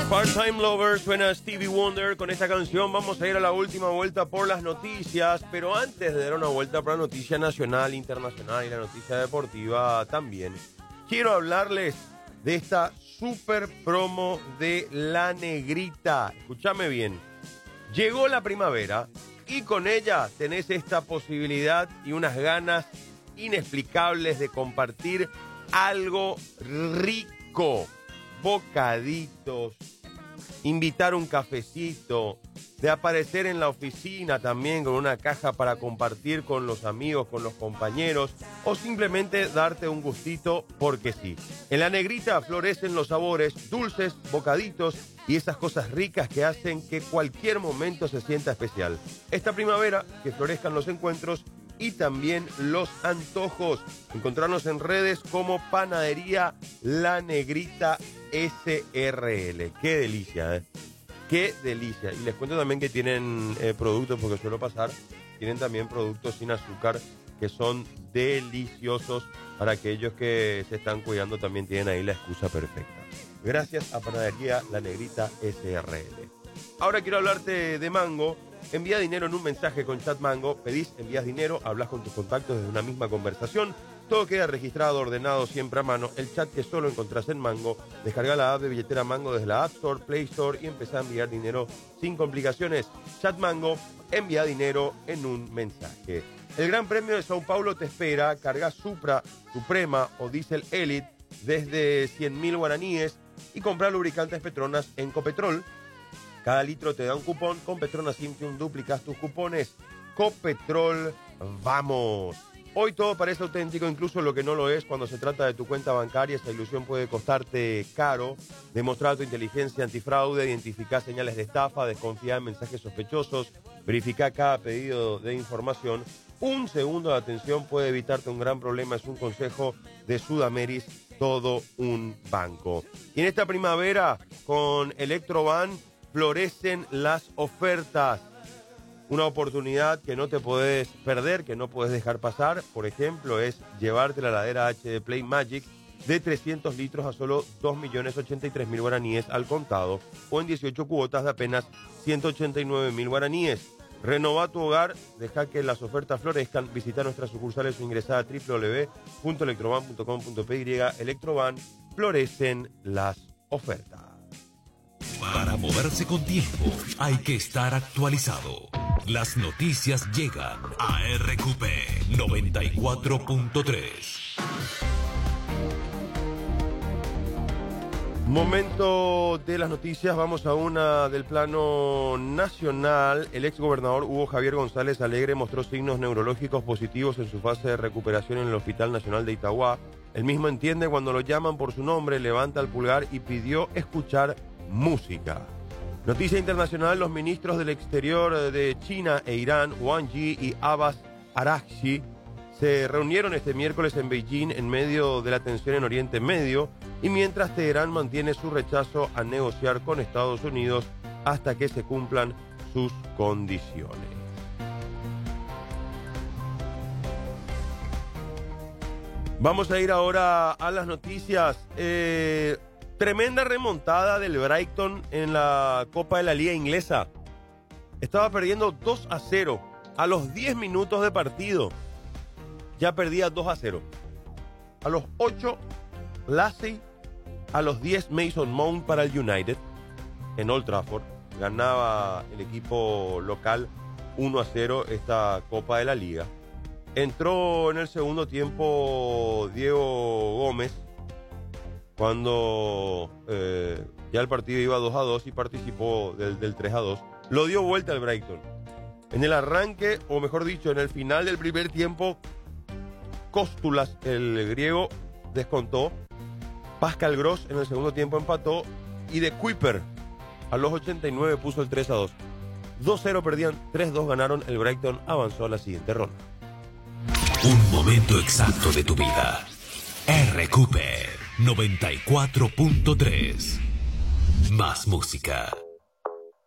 Part-Time Lover, suena Stevie Wonder. Con esta canción vamos a ir a la última vuelta por las noticias, pero antes de dar una vuelta por la noticia nacional, internacional y la noticia deportiva también, quiero hablarles de esta super promo de La Negrita. Escúchame bien, llegó la primavera y con ella tenés esta posibilidad y unas ganas inexplicables de compartir algo rico, bocaditos, invitar un cafecito, de aparecer en la oficina también con una caja para compartir con los amigos, con los compañeros, o simplemente darte un gustito porque sí. En La Negrita florecen los sabores, dulces, bocaditos y esas cosas ricas que hacen que cualquier momento se sienta especial. Esta primavera, que florezcan los encuentros y también los antojos. Encontrarnos en redes como Panadería La Negrita SRL. Qué delicia, ¿eh? Qué delicia. Y les cuento también que tienen productos, porque suelo pasar, tienen también productos sin azúcar que son deliciosos para aquellos que se están cuidando. También tienen ahí la excusa perfecta. Gracias a Panadería La Negrita SRL. Ahora quiero hablarte de Mango. Envía dinero en un mensaje con Chat Mango. Pedís, envías dinero, hablas con tus contactos desde una misma conversación. Todo queda registrado, ordenado, siempre a mano. El chat que solo encontrás en Mango. Descarga la app de billetera Mango desde la App Store, Play Store y empezá a enviar dinero sin complicaciones. Chat Mango, envía dinero en un mensaje. El Gran Premio de Sao Paulo te espera. Carga Supra, Suprema o Diesel Elite desde 100.000 guaraníes y compra lubricantes Petronas en Copetrol. Cada litro te da un cupón. Con Petronas Simpium duplicas tus cupones. Copetrol, vamos. Hoy todo parece auténtico, incluso lo que no lo es. Cuando se trata de tu cuenta bancaria, esa ilusión puede costarte caro. Demostrar tu inteligencia antifraude, identificar señales de estafa, desconfiar en mensajes sospechosos, verificar cada pedido de información. Un segundo de atención puede evitarte un gran problema. Es un consejo de Sudameris, todo un banco. Y en esta primavera, con Electrovan, florecen las ofertas. Una oportunidad que no te podés perder, que no podés dejar pasar, por ejemplo, es llevarte la heladera HD Play Magic de 300 litros a solo 2.083.000 guaraníes al contado o en 18 cuotas de apenas 189.000 guaraníes. Renova tu hogar, deja que las ofertas florezcan, visita nuestras sucursales o ingresá a www.electrovan.com.py. Electrovan, florecen las ofertas. Para moverse con tiempo, hay que estar actualizado. Las noticias llegan a RQP 94.3. Momento de las noticias, vamos a una del plano nacional. El exgobernador Hugo Javier González Alegre mostró signos neurológicos positivos en su fase de recuperación en el Hospital Nacional de Itagua. El mismo entiende cuando lo llaman por su nombre, levanta el pulgar y pidió escuchar música. Noticia internacional, los ministros del exterior de China e Irán, Wang Yi y Abbas Araghchi, se reunieron este miércoles en Beijing en medio de la tensión en Oriente Medio y mientras Teherán mantiene su rechazo a negociar con Estados Unidos hasta que se cumplan sus condiciones. Vamos a ir ahora a las noticias. Tremenda remontada del Brighton en la Copa de la Liga Inglesa. Estaba perdiendo 2-0 a los 10 minutos de partido. Ya perdía 2-0. A los 8, Lassie. A los 10, Mason Mount para el United en Old Trafford. Ganaba el equipo local 1-0 esta Copa de la Liga. Entró en el segundo tiempo Diego Gómez cuando ya el partido iba 2-2 y participó del 3-2. Lo dio vuelta al Brighton. En el arranque, o mejor dicho, en el final del primer tiempo, Kostas, el griego, descontó. Pascal Gross en el segundo tiempo empató. Y de Kuiper a los 89 puso el 3-2. 2-0 perdían, 3-2 ganaron. El Brighton avanzó a la siguiente ronda. Un momento exacto de tu vida. RQP 94.3. Más música.